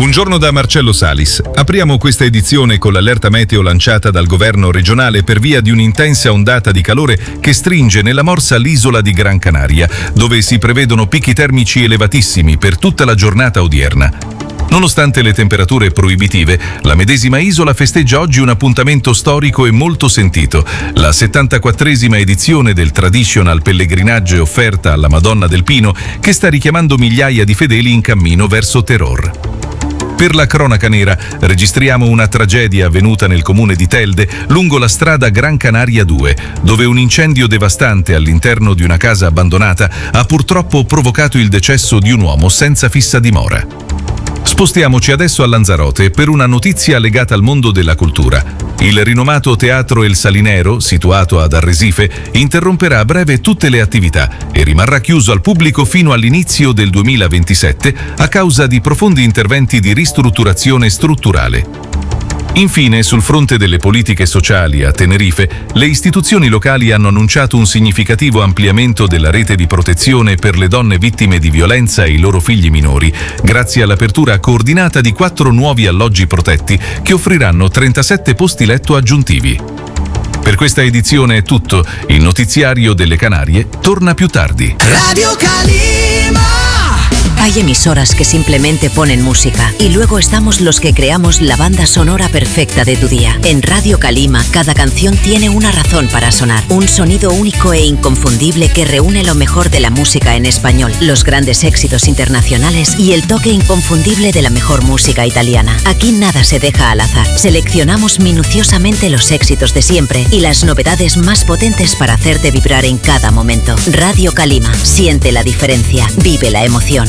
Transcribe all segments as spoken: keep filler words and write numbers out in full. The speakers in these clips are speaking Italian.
Un giorno da Marcello Salis. Apriamo questa edizione con l'allerta meteo lanciata dal governo regionale per via di un'intensa ondata di calore che stringe nella morsa l'isola di Gran Canaria, dove si prevedono picchi termici elevatissimi per tutta la giornata odierna. Nonostante le temperature proibitive, la medesima isola festeggia oggi un appuntamento storico e molto sentito, la settantaquattresima edizione del traditional pellegrinaggio offerta alla Madonna del Pino, che sta richiamando migliaia di fedeli in cammino verso Teror. Per la cronaca nera registriamo una tragedia avvenuta nel comune di Telde lungo la strada Gran Canaria due, dove un incendio devastante all'interno di una casa abbandonata ha purtroppo provocato il decesso di un uomo senza fissa dimora. Spostiamoci adesso a Lanzarote per una notizia legata al mondo della cultura. Il rinomato Teatro El Salinero, situato ad Arresife, interromperà a breve tutte le attività e rimarrà chiuso al pubblico fino all'inizio del duemilaventisette a causa di profondi interventi di ristrutturazione strutturale. Infine, sul fronte delle politiche sociali a Tenerife, le istituzioni locali hanno annunciato un significativo ampliamento della rete di protezione per le donne vittime di violenza e i loro figli minori, grazie all'apertura coordinata di quattro nuovi alloggi protetti che offriranno trentasette posti letto aggiuntivi. Per questa edizione è tutto. Il notiziario delle Canarie torna più tardi. Radio Calima. Hay emisoras que simplemente ponen música y luego estamos los que creamos la banda sonora perfecta de tu día. En Radio Calima, cada canción tiene una razón para sonar. Un sonido único e inconfundible que reúne lo mejor de la música en español, los grandes éxitos internacionales y el toque inconfundible de la mejor música italiana. Aquí nada se deja al azar. Seleccionamos minuciosamente los éxitos de siempre y las novedades más potentes para hacerte vibrar en cada momento. Radio Calima, siente la diferencia, vive la emoción.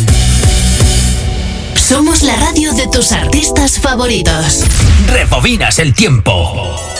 Somos la radio de tus artistas favoritos. Rebobinas el tiempo.